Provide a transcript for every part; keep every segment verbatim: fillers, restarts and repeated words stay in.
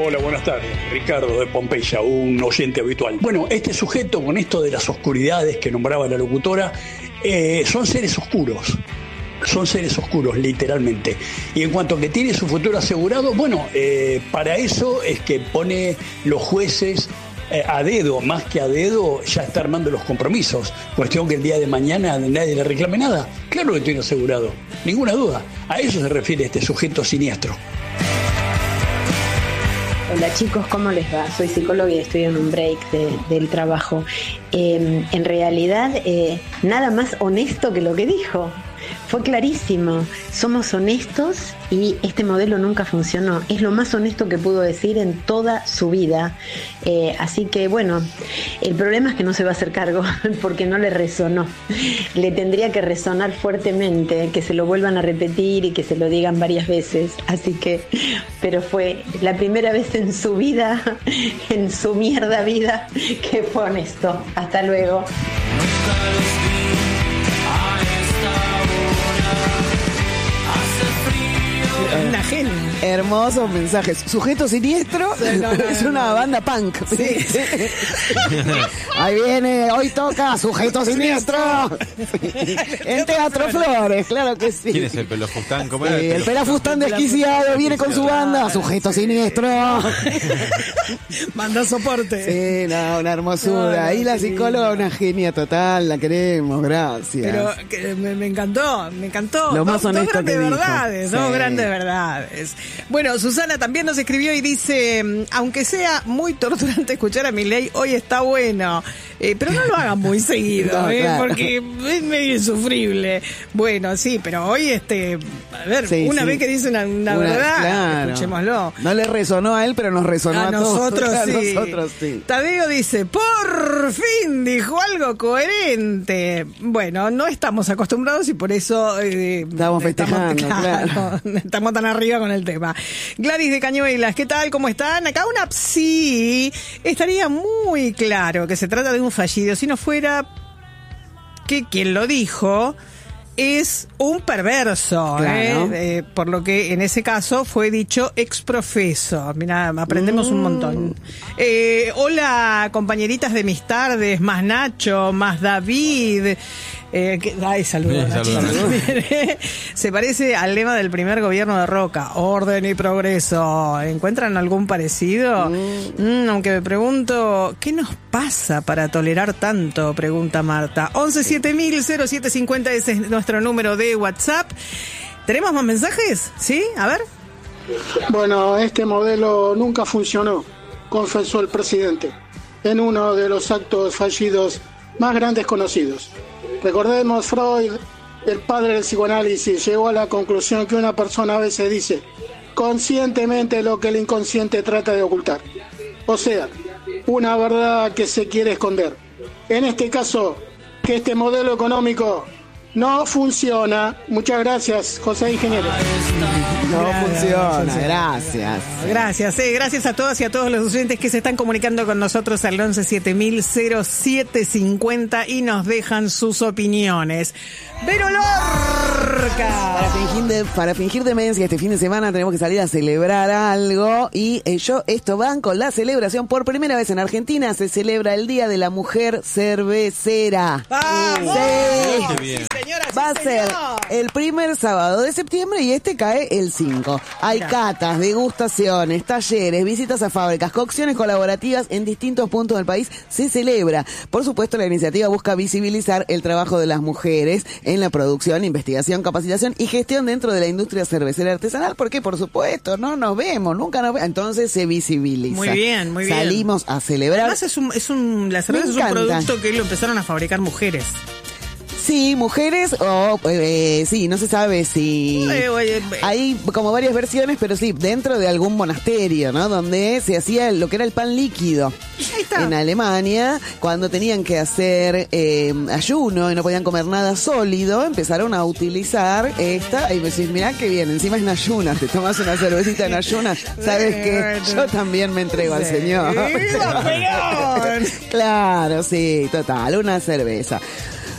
Hola, buenas tardes. Ricardo de Pompeya, un oyente habitual. Bueno, este sujeto con esto de las oscuridades que nombraba la locutora, eh, son seres oscuros. Son seres oscuros, literalmente. Y en cuanto a que tiene su futuro asegurado, bueno, eh, para eso es que pone los jueces eh, a dedo, más que a dedo, ya está armando los compromisos. Cuestión que el día de mañana nadie le reclame nada. Claro que tiene asegurado, ninguna duda. A eso se refiere este sujeto siniestro. Hola chicos, ¿cómo les va? Soy psicóloga y estoy en un break de, del trabajo. Eh, en realidad, eh, nada más honesto que lo que dijo. Fue clarísimo. Somos honestos y este modelo nunca funcionó. Es lo más honesto que pudo decir en toda su vida. Eh, así que bueno, el problema es que no se va a hacer cargo porque no le resonó. Le tendría que resonar fuertemente, que se lo vuelvan a repetir y que se lo digan varias veces. Así que, pero fue la primera vez en su vida, en su mierda vida, que fue honesto. Hasta luego. Una genia. Hermosos mensajes. Sujeto Siniestro sí, no, no, es una banda punk. Sí. Ahí viene, hoy toca Sujeto Siniestro. En Teatro Flores, claro que sí. ¿Quién es el Pelafustán? ¿Cómo sí, era el, el Pelafustán desquiciado viene con su banda. Sujeto Siniestro. Manda soporte. Sí, no, una hermosura. No, no, y la psicóloga, una genia total, la queremos, gracias. Pero que me, me encantó, me encantó. Lo más dos, honesto dos grandes que verdades, dijo. dos Sí. grandes verdades. Bueno, Susana también nos escribió y dice, aunque sea muy torturante escuchar a Milei, hoy está bueno. Eh, pero no lo hagan muy seguido, no, eh, claro. Porque es medio insufrible. Bueno, sí, pero hoy, este, a ver, sí, una sí. vez que dice una, una, una verdad, claro. Escuchémoslo. No le resonó a él, pero nos resonó a, a nosotros, todos. Sí. A nosotros sí. Tadeo dice, por fin dijo algo coherente. Bueno, no estamos acostumbrados y por eso eh, estamos festejando, estamos, claro, claro. estamos tan arriba con el tema. Gladys de Cañuelas, ¿qué tal? ¿Cómo están? Acá una sí, estaría muy claro que se trata de un fallido, si no fuera que quien lo dijo es un perverso, claro. eh, eh, por lo que en ese caso fue dicho exprofeso. Mira, aprendemos mm. un montón. Eh, hola, compañeritas de mis tardes, más Nacho, más David. Eh, que, ay, saludos, Nacho. Se parece al lema del primer gobierno de Roca, orden y progreso. ¿Encuentran algún parecido? Mm. Mm, aunque me pregunto, ¿qué nos pasa para tolerar tanto? Pregunta Marta. once siete mil cero siete cincuenta, ese es nuestro número de WhatsApp. ¿Tenemos más mensajes? ¿Sí? A ver. Bueno, este modelo nunca funcionó, confesó el presidente, en uno de los actos fallidos más grandes conocidos. Recordemos, Freud, el padre del psicoanálisis, llegó a la conclusión que una persona a veces dice conscientemente lo que el inconsciente trata de ocultar. O sea, una verdad que se quiere esconder. En este caso, que este modelo económico no funciona. Muchas gracias, José Ingeniero. No gracias, funciona, gracias. Gracias, eh, gracias a todas y a todos los oyentes que se están comunicando con nosotros al once siete mil cero siete cincuenta y nos dejan sus opiniones. Vero Lorca. Para fingir, de, para fingir demencia este fin de semana tenemos que salir a celebrar algo y eh, yo esto van con la celebración. Por primera vez en Argentina se celebra el Día de la Mujer Cervecera. ¡Vamos! Sí. Sí, señora, Va sí, a ser señor. el primer sábado de septiembre y este cae el cinco. Hay Mira. catas, degustaciones, talleres, visitas a fábricas, cocciones colaborativas en distintos puntos del país. Se celebra. Por supuesto, la iniciativa busca visibilizar el trabajo de las mujeres en la producción, investigación, capacitación y gestión dentro de la industria cervecera artesanal, porque por supuesto no nos vemos, nunca nos vemos, entonces se visibiliza. Muy bien, muy bien. Salimos a celebrar. Además es un, es un, la cerveza es un producto que lo empezaron a fabricar mujeres. Sí, mujeres o eh, sí, no se sabe si eh, eh, eh. hay como varias versiones, pero sí, dentro de algún monasterio, ¿no? Donde se hacía lo que era el pan líquido. Ahí está. En Alemania, cuando tenían que hacer eh, ayuno y no podían comer nada sólido, empezaron a utilizar esta, y me decís, mirá qué bien, encima es en ayunas, te tomas una cervecita en ayunas, sabes que yo también me entrego sí. al Señor. ¡Viva Perón! Claro, sí, total, una cerveza.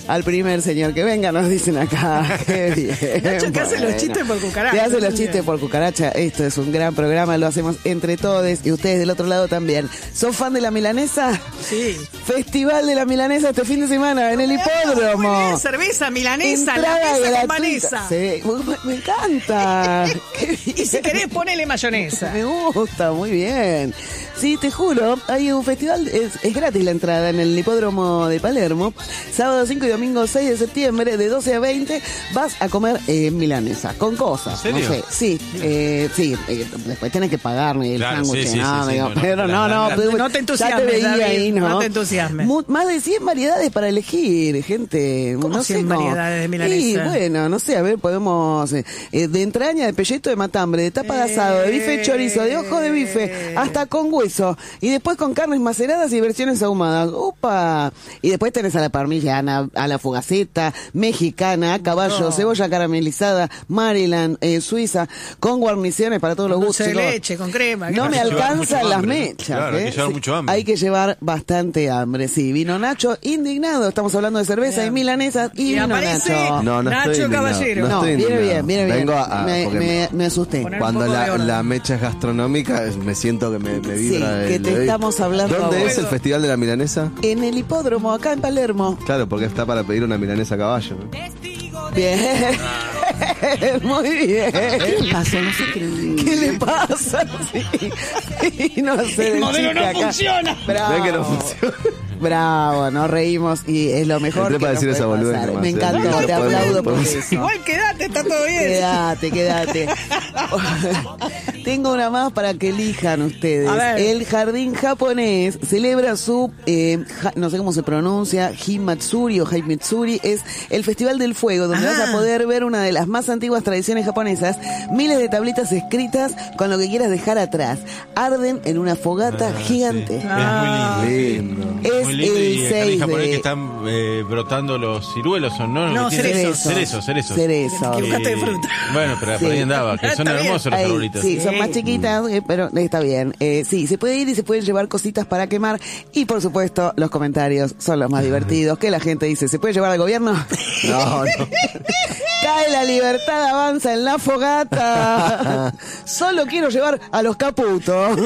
al primer señor que venga, nos dicen acá. Qué bien. Nacho, que hace Bueno. los chistes por cucaracha. Que hace los chistes por cucaracha. Esto es un gran programa, lo hacemos entre todos y ustedes del otro lado también. ¿Sos fan de la milanesa? Sí. Festival de la milanesa este fin de semana en el hipódromo. Muy bien, cerveza milanesa, Entrada la mesa con gratuita. mayonesa. Sí, me encanta. Qué bien. Y si querés, ponele mayonesa. Me gusta, muy bien. Sí, te juro, hay un festival, es, es gratis la entrada en el hipódromo de Palermo. Sábado cinco y domingo seis de septiembre, de doce a veinte, vas a comer eh, milanesa, con cosas. ¿En serio? No sé, sí, eh, sí, eh, después tenés que pagarme el Claro, sándwich, sí, sí, no, sí, sí, digo, bueno, pero la- no, la- no, la- pero No te entusiasmes, ya te veía David, ahí, ¿no? no te entusiasmes. Mu- más de cien variedades para elegir, gente. ¿Cómo no sé cien cómo. variedades de milanesa? Sí, bueno, no sé, a ver, podemos, eh, eh, de entraña, de pelleto, de matambre, de tapa de asado, de bife de chorizo, de ojo de bife, hasta con hueso, y después con carnes maceradas y versiones ahumadas. ¡Upa! Y después tenés a la parmigiana, a la fugaceta, mexicana, a caballo, No. cebolla caramelizada, Maryland, eh, Suiza, con guarniciones para todos los Dulce gustos. de chicos. leche, con crema. No ¿qué me pasa? Hay que llevar alcanzan mucho las hambre, ¿no? mechas. Claro, hay que ¿eh? llevar Sí, mucho hambre. Hay que llevar bastante hambre, sí. Vino Nacho, indignado. Estamos hablando de cerveza y milanesas. Y, Y vino aparece Nacho. No, no Nacho estoy indignado. Caballero. No No, estoy viene indignado. bien, viene bien. Vengo a, a- me, porque me, me asusté. Poner- cuando un poco de la, orden. la mecha es gastronómica, es- me siento que me, me vibra. Sí, que el- te el- estamos hablando a ¿Dónde vos. es el Festival de la Milanesa? En el hipódromo, acá en Palermo. Claro, porque está para pedir una milanesa a caballo. ¿no? Bien. Muy bien. ¿Qué le pasó? No sé qué. ¿Qué le pasa? Sí. Y no sé, El modelo no chica acá. funciona. Bravo. Ven que no funciona. Bravo, nos reímos y es lo mejor Entré que para nos decir esa puede boludez pasar. nomás, Me ¿eh? encantó, No, te no, aplaudo por podemos- eso. Igual quédate, está todo bien. Quédate, quédate. Tengo una más para que elijan ustedes. A ver. El jardín japonés celebra su, eh, ja- no sé cómo se pronuncia, Himatsuri o Haimetsuri. Es el Festival del Fuego, donde Ah. vas a poder ver una de las más antiguas tradiciones japonesas. Miles de tablitas escritas con lo que quieras dejar atrás. Arden en una fogata Ah, gigante. sí. Ah. Es muy lindo. Lindo. Es Muy lindo. el Y acá en seis japonés de- que están eh, brotando los ciruelos, ¿o no? No, Que tienen- cerezos. Cerezos, cerezos. Cerezo. Te equivocaste de fruta. Bueno, pero por Sí. ahí andaba, que son Está bien. hermosos los Ahí, arbolitos. sí, son más chiquitas, eh, pero está bien. Eh, sí, se puede ir y se pueden llevar cositas para quemar. Y por supuesto, los comentarios son los más divertidos. Que la gente dice, ¿se puede llevar al gobierno? No, no. Cae la libertad, avanza en la fogata. Solo quiero llevar a los caputos.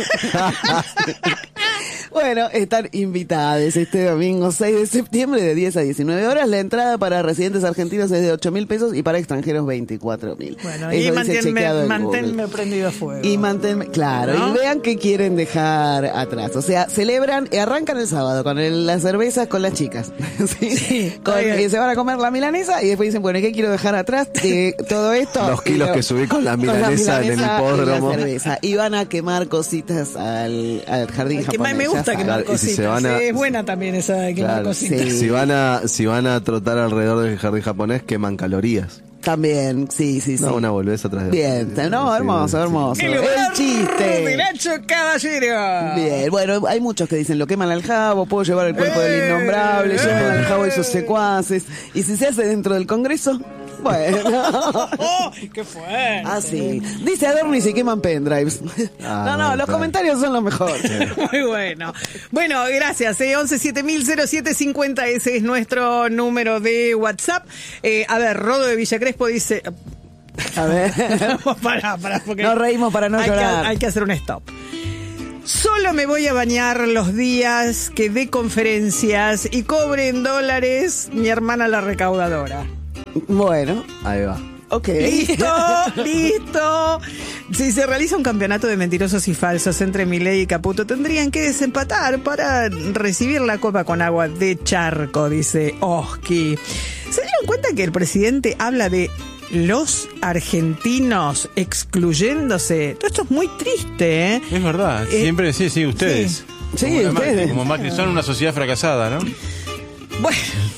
Bueno, están invitadas este domingo seis de septiembre de diez a diecinueve horas. La entrada para residentes argentinos es de ocho mil pesos y para extranjeros veinticuatro mil. Bueno, Eso y dice manténme, chequeado en manténme Google. prendido a fuego. Y manténme, claro, ¿No? y vean qué quieren dejar atrás. O sea, celebran y arrancan el sábado con el- las cervezas con las chicas. ¿Sí? Sí, Con- está bien. eh, se van a comer la milanesa y después dicen, bueno, ¿y ¿qué quiero dejar atrás de todo esto? Los kilos Y lo- que subí con la con milanesa en el milanesa hipódromo. Y, la cerveza. Y van a quemar cositas al, al jardín Que más japonés. me ya gusta saben. quemar Claro, y si se cositas. van a- sí, es buena también esa de quemar Claro, cositas. sí. Si van a si van a trotar alrededor del jardín japonés, queman calorías. También, sí, sí, sí. No, una boludez atrás de Bien, no, hermoso, hermoso. El El lugar de chiste. Nacho Caballero. Bien, bueno, hay muchos que dicen, lo queman al jabo, puedo llevar el cuerpo del innombrable, Eh, llevan al jabo y sus eh. secuaces. Y si se hace dentro del Congreso, bueno. Oh, ¡Qué fuerte! Ah, sí. Dice Adorno y se queman pendrives. Ah, no, no, bueno, los está. comentarios son lo mejor. Muy bueno. Bueno, gracias. Eh, once siete mil cero siete cincuenta, ese es nuestro número de WhatsApp. Eh, a ver, Rodo de Villa Crespo dice... A ver. Pará, pará, porque Nos reímos para no hay llorar. Que, hay que hacer un stop. Solo me voy a bañar los días que dé conferencias y cobre en dólares mi hermana la recaudadora. Bueno, Ahí va. ok. ¡Listo! ¡Listo! Si se realiza un campeonato de mentirosos y falsos entre Milei y Caputo, tendrían que desempatar para recibir la copa con agua de charco, dice Oski. ¿Se dieron cuenta que el presidente habla de los argentinos excluyéndose? Todo esto es muy triste, ¿eh? Es verdad, Eh, siempre, sí, sí, ustedes. Sí, Como la ustedes. Macri, como Macri, son una sociedad fracasada, ¿no? Bueno,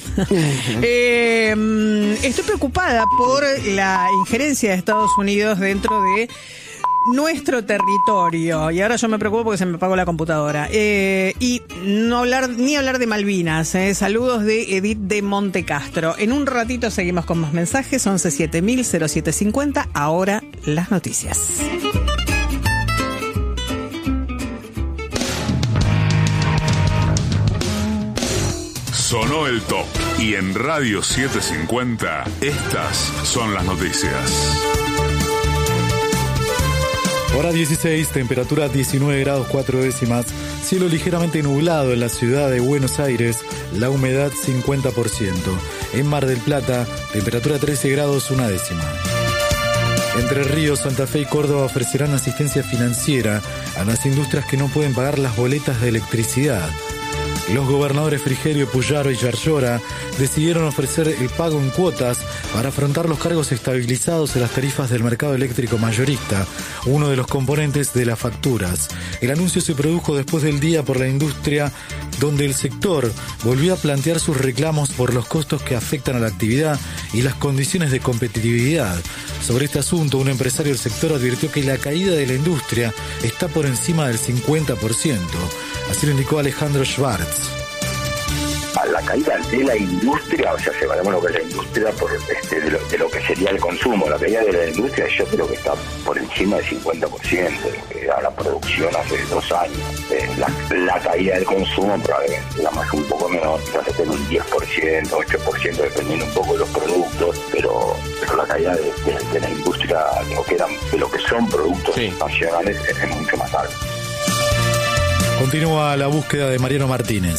eh, mm, estoy preocupada por la injerencia de Estados Unidos dentro de nuestro territorio. Y ahora yo me preocupo porque se me apagó la computadora. Eh, y no hablar ni hablar de Malvinas. Eh. Saludos de Edith de Montecastro. En un ratito seguimos con más mensajes. once siete mil cero siete cincuenta. Ahora las noticias. Sonó el top Y en Radio setecientos cincuenta, estas son las noticias. Hora dieciséis, temperatura diecinueve grados cuatro décimas, cielo ligeramente nublado en la ciudad de Buenos Aires, la humedad cincuenta por ciento. En Mar del Plata, temperatura trece grados una décima. Entre Ríos, Santa Fe y Córdoba ofrecerán asistencia financiera a las industrias que no pueden pagar las boletas de electricidad. Los gobernadores Frigerio, Puyaro y Yarlora decidieron ofrecer el pago en cuotas para afrontar los cargos estabilizados en las tarifas del mercado eléctrico mayorista, uno de los componentes de las facturas. El anuncio se produjo después del Día por la Industria, donde el sector volvió a plantear sus reclamos por los costos que afectan a la actividad y las condiciones de competitividad. Sobre este asunto, un empresario del sector advirtió que la caída de la industria está por encima del cincuenta por ciento. Así lo indicó Alejandro Schwartz. A la caída de la industria, o sea, separamos lo que es la industria por este, de, lo, de lo que sería el consumo. La caída de la industria yo creo que está por encima del cincuenta por ciento de lo que era la producción hace dos años. Eh, la, la caída del consumo probablemente la más un poco menor, quizás esté en un diez por ciento, ocho por ciento, dependiendo un poco de los productos, pero, pero la caída de, de, de la industria, de lo que, eran, de lo que son productos sí. nacionales, es, es mucho más alto. Continúa la búsqueda de Mariano Martínez.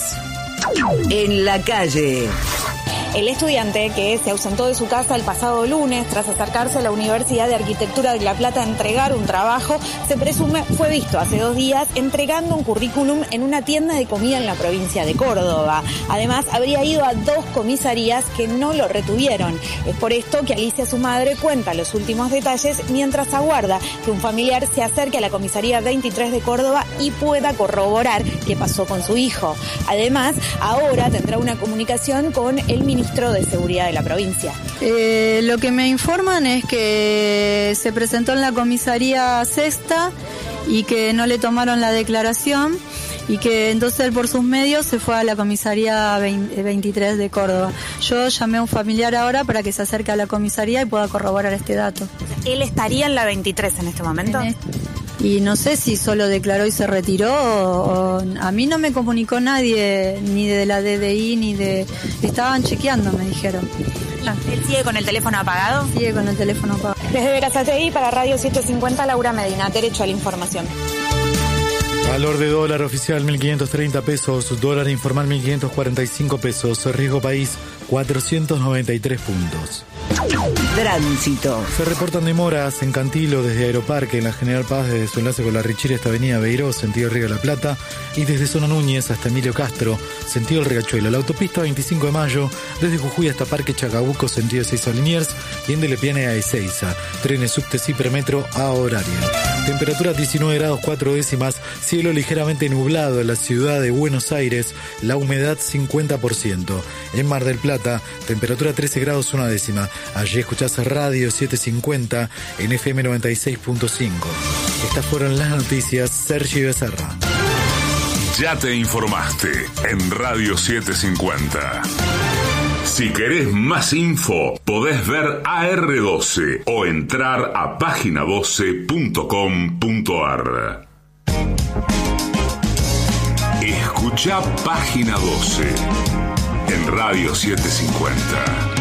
En la calle. El estudiante que se ausentó de su casa el pasado lunes tras acercarse a la Universidad de Arquitectura de La Plata a entregar un trabajo, se presume fue visto hace dos días entregando un currículum en una tienda de comida en la provincia de Córdoba. Además, habría ido a dos comisarías que no lo retuvieron. Es por esto que Alicia, su madre, cuenta los últimos detalles mientras aguarda que un familiar se acerque a la comisaría veintitrés de Córdoba y pueda corroborar qué pasó con su hijo. Además, ahora tendrá una comunicación con el Ministerio de Seguridad de la provincia. Eh, lo que me informan es que se presentó en la comisaría sexta y que no le tomaron la declaración y que entonces él por sus medios se fue a la comisaría veintitrés de Córdoba. Yo llamé a un familiar ahora para que se acerque a la comisaría y pueda corroborar este dato. ¿Él estaría en la veintitrés en este momento? En este... Y no sé si solo declaró y se retiró o, o a mí no me comunicó nadie, ni de la D D I, ni de... Estaban chequeando, me dijeron. ¿Él sigue con el teléfono apagado? Sigue con el teléfono apagado. Desde Verazategui para Radio setecientos cincuenta, Laura Medina, derecho a la información. Valor de dólar oficial mil quinientos treinta pesos, dólar informal mil quinientos cuarenta y cinco pesos, riesgo país cuatrocientos noventa y tres puntos. Tránsito. Se reportan demoras en Cantilo desde Aeroparque, en la General Paz, desde su enlace con la Richiri hasta Avenida Beiró, sentido Río de la Plata, y desde Zona Núñez hasta Emilio Castro, sentido El Riachuelo. La autopista veinticinco de mayo, desde Jujuy hasta Parque Chacabuco, sentido Ezeiza Liniers, y en de Lepiane a Ezeiza. Trenes subte y premetro a horario. Temperatura diecinueve grados cuatro décimas, cielo ligeramente nublado en la ciudad de Buenos Aires, la humedad cincuenta por ciento. En Mar del Plata, temperatura trece grados una décima. Allí escuchás Radio setecientos cincuenta en F M noventa y seis punto cinco. Estas fueron las noticias. Sergio Becerra. Ya te informaste en Radio setecientos cincuenta. Si querés más info, podés ver A R doce o entrar a página doce punto com punto ar. Escucha Página doce en Radio setecientos cincuenta.